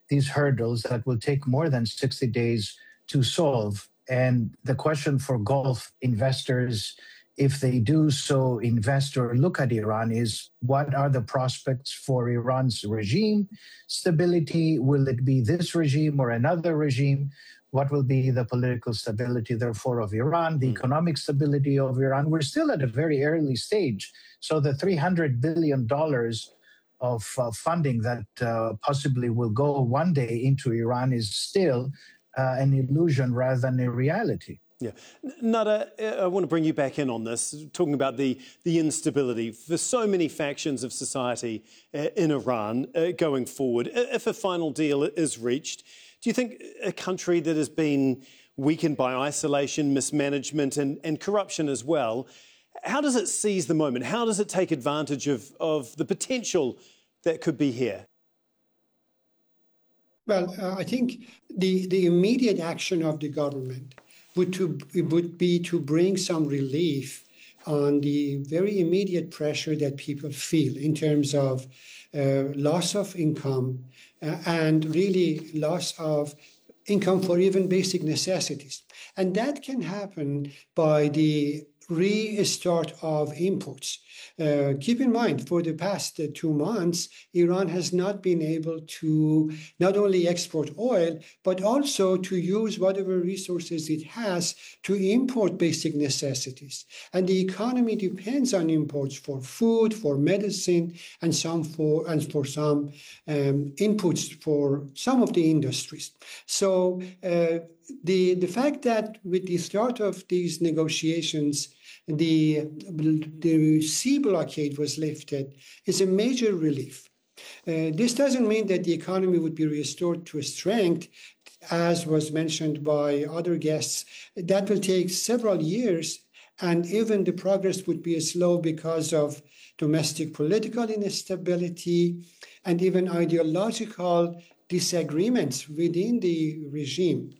these hurdles that will take more than 60 days to solve. And the question for Gulf investors, if they do so invest or look at Iran, is what are the prospects for Iran's regime stability? Will it be this regime or another regime? What will be the political stability, therefore, of Iran, the economic stability of Iran? We're still at a very early stage. So the $300 billion of funding that possibly will go one day into Iran is still an illusion rather than a reality. Yeah. Nada, I want to bring you back in on this, talking about the instability for so many factions of society in Iran going forward. If a final deal is reached, do you think a country that has been weakened by isolation, mismanagement and corruption as well, how does it seize the moment? How does it take advantage of the potential that could be here? Well, I think the immediate action of the government would be to bring some relief on the very immediate pressure that people feel in terms of loss of income and really loss of income for even basic necessities. And that can happen by the restart of imports. Keep in mind, for the past 2 months, Iran has not been able to not only export oil, but also to use whatever resources it has to import basic necessities. And the economy depends on imports for food, for medicine, and for some inputs for some of the industries. So the fact that with the start of these negotiations, the sea blockade was lifted is a major relief. This doesn't mean that the economy would be restored to strength, as was mentioned by other guests. That will take several years, and even the progress would be slow because of domestic political instability and even ideological disagreements within the regime.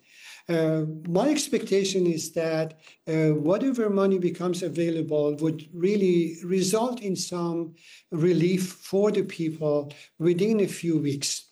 My expectation is that whatever money becomes available would really result in some relief for the people within a few weeks.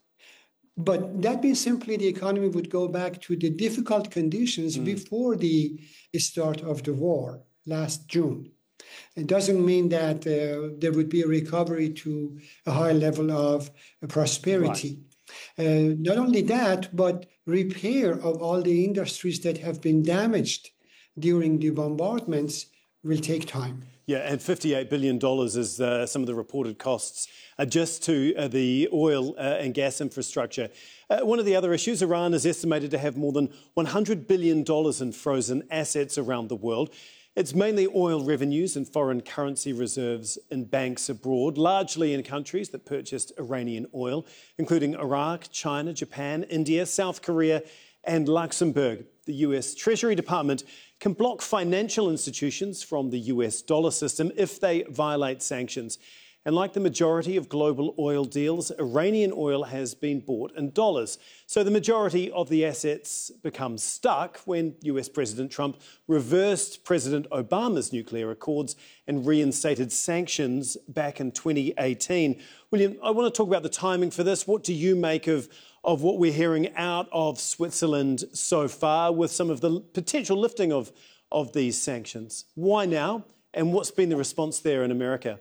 But that means simply the economy would go back to the difficult conditions before the start of the war last June. It doesn't mean that there would be a recovery to a high level of prosperity. Right. Not only that, but repair of all the industries that have been damaged during the bombardments will take time. Yeah, and $58 billion is some of the reported costs just to the oil and gas infrastructure. One of the other issues, Iran is estimated to have more than $100 billion in frozen assets around the world. It's mainly oil revenues and foreign currency reserves in banks abroad, largely in countries that purchased Iranian oil, including Iraq, China, Japan, India, South Korea and Luxembourg. The US Treasury Department can block financial institutions from the US dollar system if they violate sanctions. And like the majority of global oil deals, Iranian oil has been bought in dollars. So the majority of the assets become stuck when US President Trump reversed President Obama's nuclear accords and reinstated sanctions back in 2018. William, I want to talk about the timing for this. What do you make of what we're hearing out of Switzerland so far with some of the potential lifting of these sanctions? Why now? And what's been the response there in America?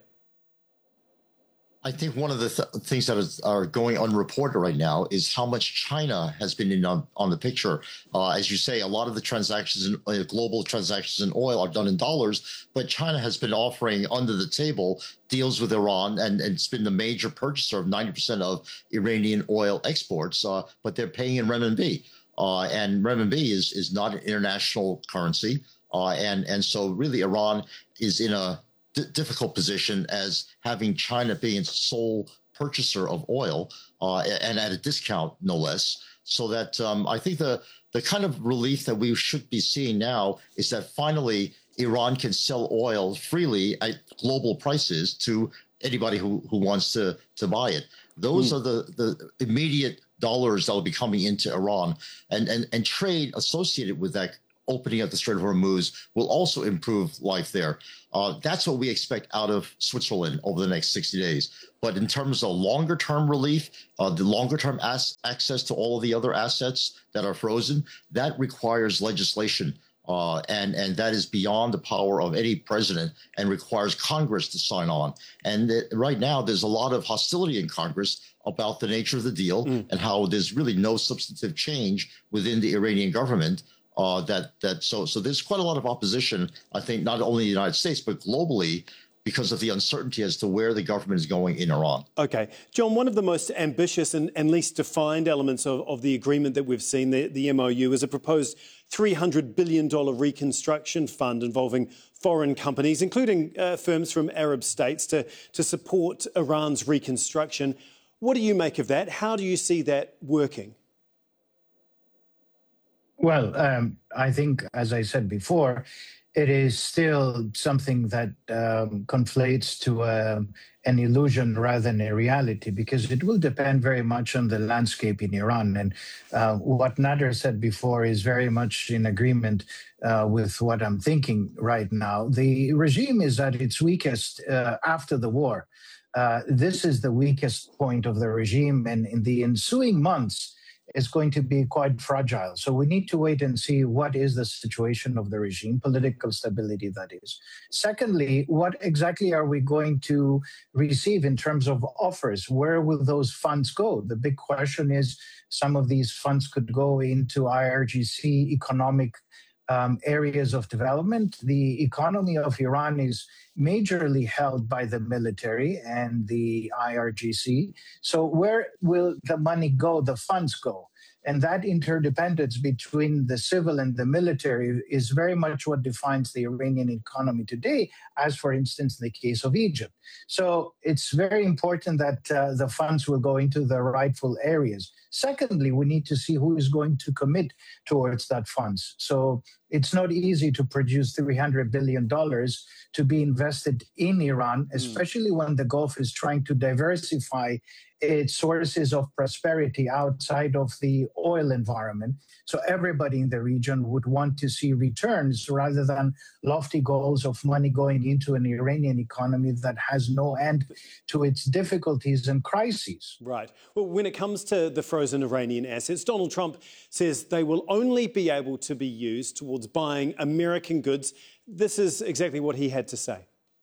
I think one of the things that are going unreported right now is how much China has been on the picture. As you say, a lot of the transactions, global transactions in oil are done in dollars, but China has been offering under the table deals with Iran, and it's been the major purchaser of 90% of Iranian oil exports, but they're paying in renminbi. And renminbi is not an international currency. And so really Iran is in a difficult position as having China being its sole purchaser of oil and at a discount, no less. So that I think the kind of relief that we should be seeing now is that finally Iran can sell oil freely at global prices to anybody who wants to buy it. Those are the immediate dollars that will be coming into Iran, and trade associated with that opening up the Strait of Hormuz will also improve life there. That's what we expect out of Switzerland over the next 60 days. But in terms of longer-term relief, the longer-term access to all of the other assets that are frozen, that requires legislation. And that is beyond the power of any president and requires Congress to sign on. And right now, there's a lot of hostility in Congress about the nature of the deal and how there's really no substantive change within the Iranian government. So there's quite a lot of opposition, I think, not only in the United States, but globally, because of the uncertainty as to where the government is going in Iran. OK. John, one of the most ambitious and least defined elements of the agreement that we've seen, the MOU, is a proposed $300 billion reconstruction fund involving foreign companies, including firms from Arab states, to support Iran's reconstruction. What do you make of that? How do you see that working? Well, I think, as I said before, it is still something that conflates to an illusion rather than a reality, because it will depend very much on the landscape in Iran. And what Nader said before is very much in agreement with what I'm thinking right now. The regime is at its weakest after the war. This is the weakest point of the regime, and in the ensuing months, is going to be quite fragile. So we need to wait and see what is the situation of the regime, political stability, that is. Secondly, what exactly are we going to receive in terms of offers? Where will those funds go? The big question is some of these funds could go into IRGC economic areas of development. The economy of Iran is majorly held by the military and the IRGC. So where will the money go, the funds go? And that interdependence between the civil and the military is very much what defines the Iranian economy today, as, for instance, in the case of Egypt. So it's very important that the funds will go into the rightful areas. Secondly, we need to see who is going to commit towards that funds. So it's not easy to produce $300 billion to be invested in Iran, especially when the Gulf is trying to diversify its sources of prosperity outside of the oil environment. So everybody in the region would want to see returns rather than lofty goals of money going into an Iranian economy that has no end to its difficulties and crises. Right. Well, when it comes to the frozen Iranian assets, Donald Trump says they will only be able to be used towards buying American goods. This is exactly what he had to say.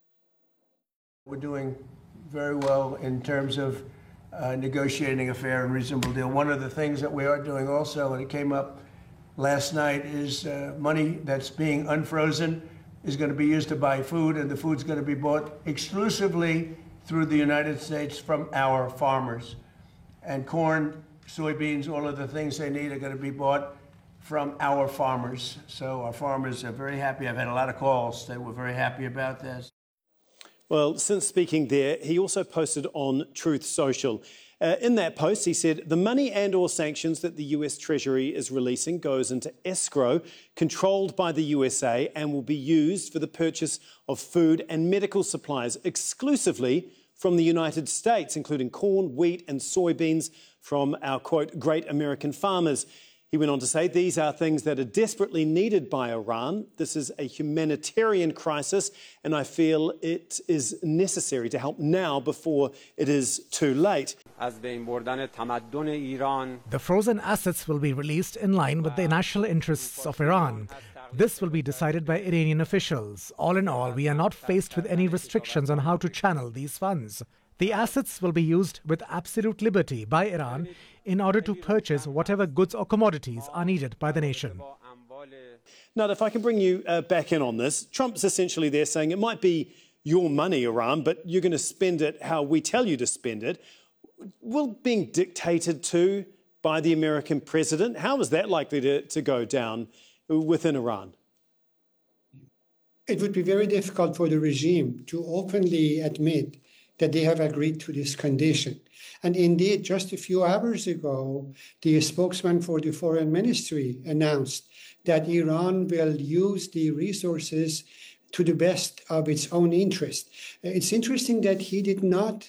We're doing very well in terms of negotiating a fair and reasonable deal. One of the things that we are doing also, and it came up last night, is money that's being unfrozen is going to be used to buy food, and the food's going to be bought exclusively through the United States from our farmers. And corn, soybeans, all of the things they need are going to be bought from our farmers. So our farmers are very happy. I've had a lot of calls. They were very happy about this. Well, since speaking there, he also posted on Truth Social. In that post, he said, the money and or sanctions that the US Treasury is releasing goes into escrow controlled by the USA and will be used for the purchase of food and medical supplies exclusively from the United States, including corn, wheat and soybeans from our, quote, great American farmers. He went on to say these are things that are desperately needed by Iran. This is a humanitarian crisis, and I feel it is necessary to help now before it is too late. The frozen assets will be released in line with the national interests of Iran. This will be decided by Iranian officials. All in all, we are not faced with any restrictions on how to channel these funds. The assets will be used with absolute liberty by Iran in order to purchase whatever goods or commodities are needed by the nation. Now, if I can bring you back in on this, Trump's essentially there saying it might be your money, Iran, but you're going to spend it how we tell you to spend it. Will being dictated to by the American president, how is that likely to go down within Iran? It would be very difficult for the regime to openly admit that they have agreed to this condition. And indeed, just a few hours ago, the spokesman for the foreign ministry announced that Iran will use the resources to the best of its own interest. It's interesting that he did not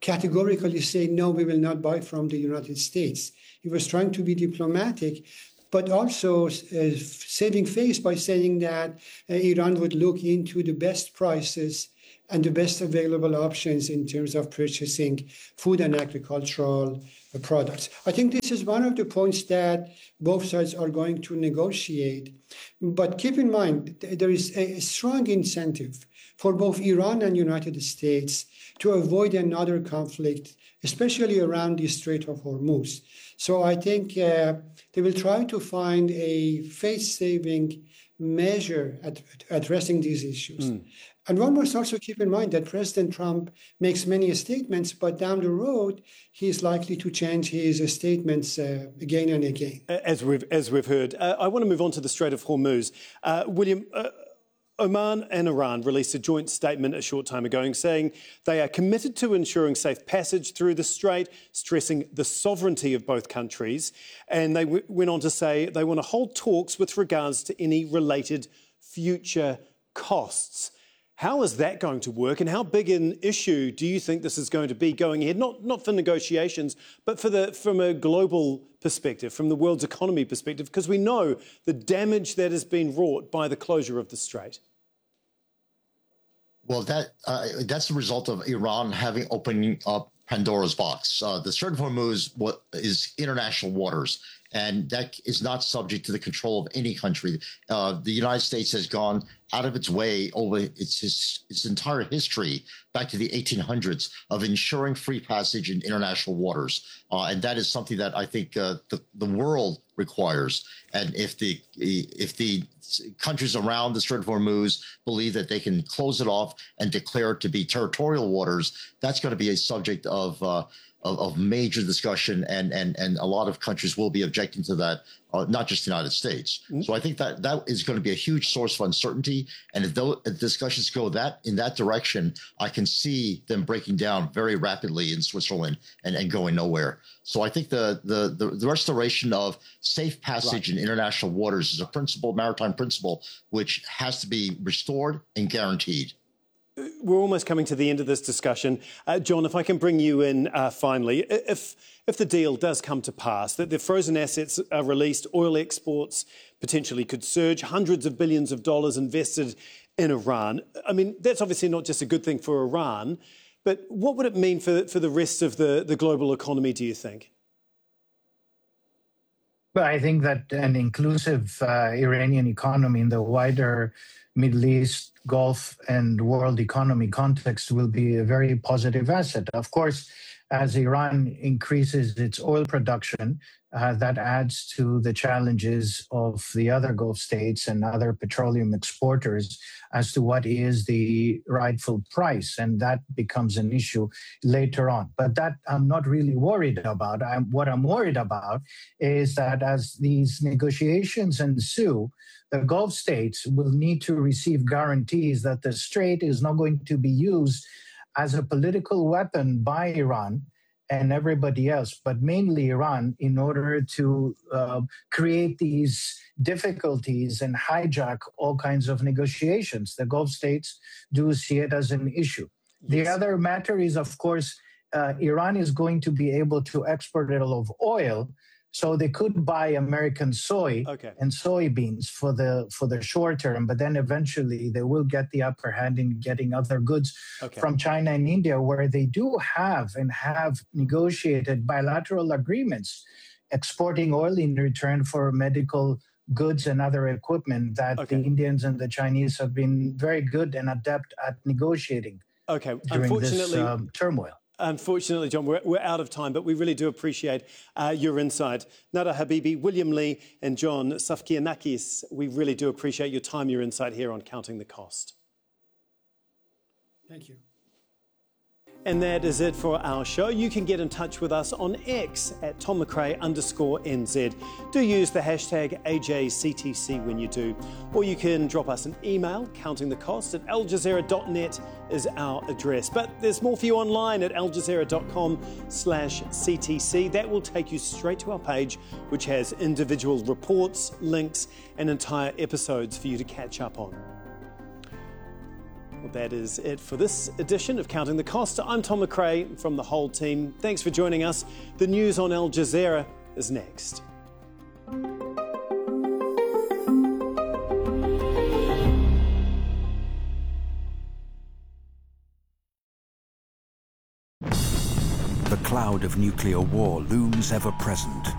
categorically say, no, we will not buy from the United States. He was trying to be diplomatic, but also saving face by saying that Iran would look into the best prices and the best available options in terms of purchasing food and agricultural products. I think this is one of the points that both sides are going to negotiate. But keep in mind, there is a strong incentive for both Iran and United States to avoid another conflict, especially around the Strait of Hormuz. So I think they will try to find a face-saving measure at addressing these issues. And one must also keep in mind that President Trump makes many statements, but down the road, he's likely to change his statements again and again. As we've heard. I want to move on to the Strait of Hormuz. William, Oman and Iran released a joint statement a short time ago saying they are committed to ensuring safe passage through the strait, stressing the sovereignty of both countries. And they went on to say they want to hold talks with regards to any related future costs. How is that going to work, and how big an issue do you think this is going to be going ahead? Not for negotiations, but from a global perspective, from the world's economy perspective, because we know the damage that has been wrought by the closure of the strait. Well, that's the result of Iran having opened up Pandora's box. The Strait of Hormuz is international waters, and that is not subject to the control of any country. The United States has gone out of its way over its entire history back to the 1800s of ensuring free passage in international waters. And that is something that I think the world requires. And if the countries around the Strait of Hormuz believe that they can close it off and declare it to be territorial waters, that's going to be a subject of major discussion, and a lot of countries will be objecting to that, not just the United States. So I think that is going to be a huge source of uncertainty. And if those discussions go in that direction, I can see them breaking down very rapidly in Switzerland and going nowhere. So I think the restoration of safe passage in international waters is a maritime principle, which has to be restored and guaranteed. We're almost coming to the end of this discussion. John, if I can bring you in finally, if the deal does come to pass, that the frozen assets are released, oil exports potentially could surge, hundreds of billions of dollars invested in Iran. I mean, that's obviously not just a good thing for Iran, but what would it mean for the rest of the global economy, do you think? Well, I think that an inclusive Iranian economy in the wider Middle East, Gulf, and world economy context will be a very positive asset. Of course, as Iran increases its oil production, that adds to the challenges of the other Gulf states and other petroleum exporters as to what is the rightful price. And that becomes an issue later on. But that I'm not really worried about. What I'm worried about is that as these negotiations ensue, the Gulf states will need to receive guarantees that the strait is not going to be used as a political weapon by Iran and everybody else, but mainly Iran, in order to create these difficulties and hijack all kinds of negotiations. The Gulf states do see it as an issue. Yes. The other matter is, of course, Iran is going to be able to export a lot of oil, so they could buy American soy and soybeans for the short term, but then eventually they will get the upper hand in getting other goods from China and India, where they do have negotiated bilateral agreements exporting oil in return for medical goods and other equipment that the Indians and the Chinese have been very good and adept at negotiating during this turmoil. Unfortunately, John, we're out of time, but we really do appreciate your insight. Nada Habibi, William Lee and John Safkianakis, we really do appreciate your time, your insight here on Counting the Cost. Thank you. And that is it for our show. You can get in touch with us on X at TomMcRae_NZ. Do use the hashtag AJCTC when you do. Or you can drop us an email, countingthecost@aljazeera.net is our address. But there's more for you online at aljazeera.com/CTC. That will take you straight to our page, which has individual reports, links, and entire episodes for you to catch up on. Well, that is it for this edition of Counting the Cost. I'm Tom McRae from the whole team. Thanks for joining us. The news on Al Jazeera is next. cloud of nuclear war looms ever present.